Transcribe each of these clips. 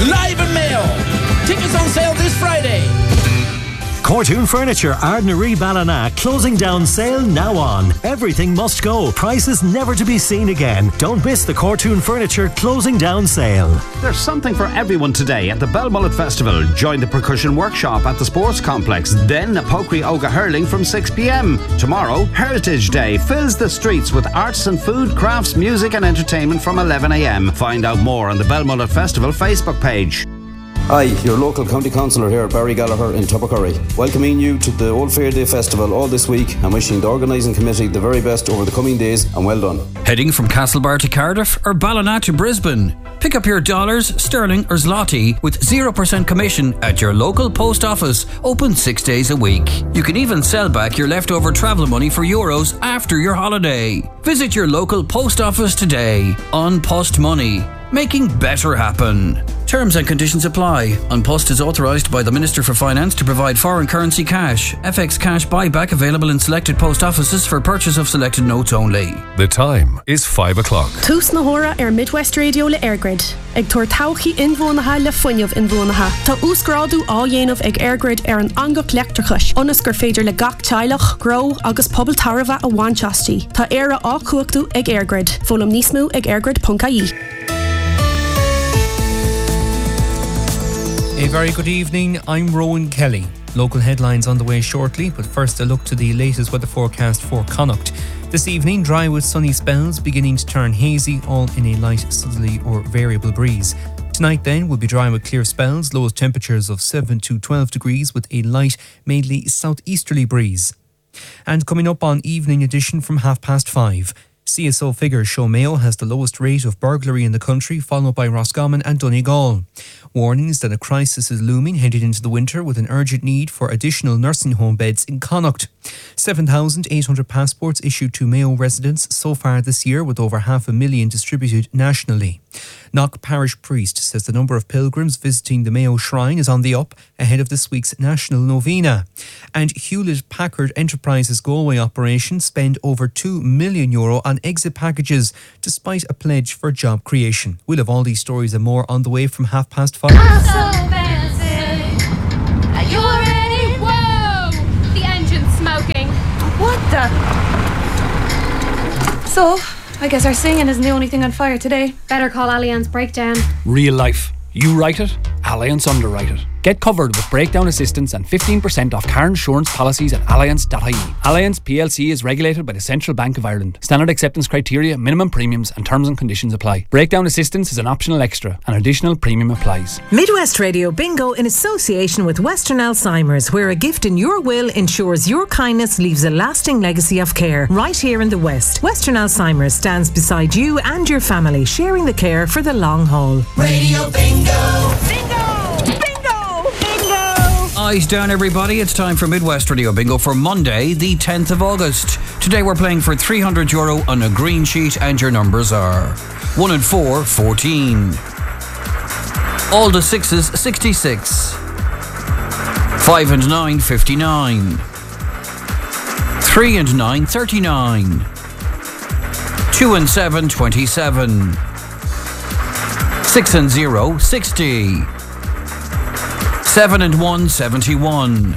live in Mayo. Tickets on sale this Friday. Cortoon Furniture, Ardnaree Ballina, closing down sale now on. Everything must go. Prices never to be seen again. Don't miss the Cortoon Furniture closing down sale. There's something for everyone today at the Belmullet Festival. Join the percussion workshop at the Sports Complex. Then Pokri Oga hurling from 6 p.m. Tomorrow, Heritage Day fills the streets with arts and food, crafts, music and entertainment from 11 a.m. Find out more on the Belmullet Festival Facebook page. Hi, your local county councillor here, Barry Gallagher in Tubbercurry, welcoming you to the Old Fair Day Festival all this week and wishing the organising committee the very best over the coming days, and well done. Heading from Castlebar to Cardiff or Ballina to Brisbane? Pick up your dollars, sterling or zloty with 0% commission at your local post office, open 6 days a week. You can even sell back your leftover travel money for euros after your holiday. Visit your local post office today. On Post Money, making better happen. Terms and conditions apply. An Post is authorised by the Minister for Finance to provide foreign currency cash. FX cash buyback available in selected post offices for purchase of selected notes only. The time is 5 o'clock. Tús na hora Midwest Radio le Airgrid. Ag tuair tauchi inbhuanaithe le fuinneamh inbhuanaithe. Tá úscrádu á dhéanamh ag Airgrid an angach leachtrachas. Onas gur féidir le gach teilech, grow agus pobl tarva a bhainteastí. Tá éire á cuachtú ag Airgrid. Fólam níosmú ag airgrid.ie. A very good evening, I'm Rowan Kelly. Local headlines on the way shortly, but first a look to the latest weather forecast for Connacht. This evening, dry with sunny spells, beginning to turn hazy, all in a light southerly or variable breeze. Tonight then will be dry with clear spells, lowest temperatures of 7 to 12 degrees with a light, mainly southeasterly breeze. And coming up on evening edition from 5:30. CSO figures show Mayo has the lowest rate of burglary in the country, followed by Roscommon and Donegal. Warnings that a crisis is looming headed into the winter with an urgent need for additional nursing home beds in Connacht. 7,800 passports issued to Mayo residents so far this year, with over 500,000 distributed nationally. Knock Parish Priest says the number of pilgrims visiting the Mayo Shrine is on the up ahead of this week's National Novena. And Hewlett-Packard Enterprises Galway operation spend over €2 million on exit packages, despite a pledge for job creation. We'll have all these stories and more on the way from 5:30. I'm so fancy. Are you ready? Whoa! The engine's smoking. What the? So, I guess our singing isn't the only thing on fire today. Better call Allianz Breakdown. Real life. You write it, Allianz underwrite it. Get covered with breakdown assistance and 15% off car insurance policies at allianz.ie. Allianz PLC is regulated by the Central Bank of Ireland. Standard acceptance criteria, minimum premiums and terms and conditions apply. Breakdown assistance is an optional extra. An additional premium applies. Midwest Radio Bingo in association with Western Alzheimer's, where a gift in your will ensures your kindness leaves a lasting legacy of care right here in the West. Western Alzheimer's stands beside you and your family, sharing the care for the long haul. Radio Bingo! Bingo! Eyes down, everybody. It's time for Midwest Radio Bingo for Monday, the 10th of August. Today we're playing for €300 on a green sheet, and your numbers are 1 and 4, 14. All the 6s, 66. 5 and 9, 59. 3 and 9, 39. 2 and 7, 27. 6 and 0, 60. 7 and 1, 71.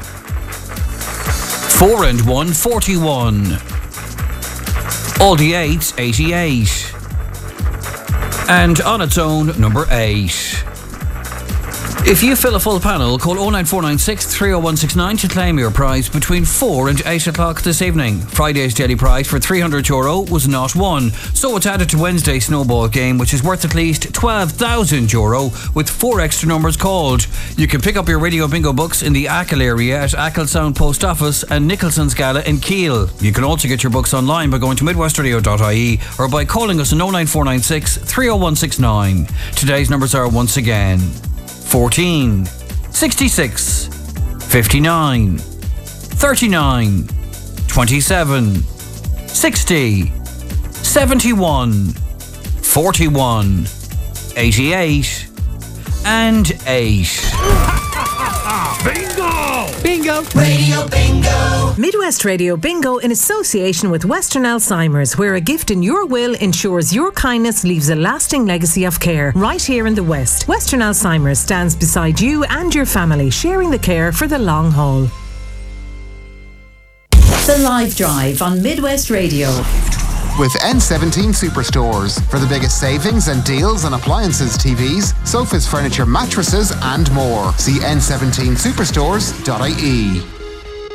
4 and 1, 41. All the 8s, 88. And on its own, number 8. If you fill a full panel, call 09496 30169 to claim your prize between 4 and 8 o'clock this evening. Friday's daily prize for €300 was not won, so it's added to Wednesday's snowball game, which is worth at least €12,000 with 4 extra numbers called. You can pick up your Radio Bingo books in the Achill area at Achill Post Office and Nicholson's Gala in Keele. You can also get your books online by going to midwestradio.ie or by calling us on 09496 30169. Today's numbers are once again 14, 66, 59, 39, 27, 60, 71, 41, 88, and 8. Bingo! Bingo! Radio Bingo! Midwest Radio Bingo in association with Western Alzheimer's, where a gift in your will ensures your kindness leaves a lasting legacy of care. Right here in the West, Western Alzheimer's stands beside you and your family, sharing the care for the long haul. The Live Drive on Midwest Radio. With N17 Superstores for the biggest savings and deals on appliances, TVs, sofas, furniture, mattresses and more. See n17superstores.ie.